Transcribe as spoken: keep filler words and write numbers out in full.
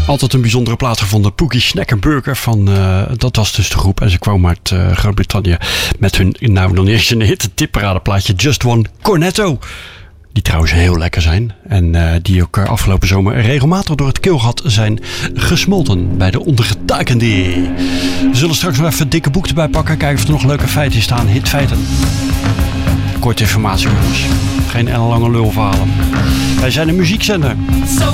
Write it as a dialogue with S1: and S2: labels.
S1: Altijd een bijzondere plaat gevonden. Pookie Schneckenburger van, uh, dat was dus de groep. En ze kwamen uit uh, Groot-Brittannië met hun, nou nog niet eens een hitte tipparadeplaatje Just One Cornetto. Die trouwens heel lekker zijn. En uh, die ook uh, afgelopen zomer regelmatig door het keelgat zijn gesmolten bij de ondergetekende. We zullen straks nog even het dikke boek erbij pakken. Kijken of er nog leuke feiten in staan. Hitfeiten. Korte informatie jongens. Geen ellenlange lulverhalen. Wij zijn een muziekzender.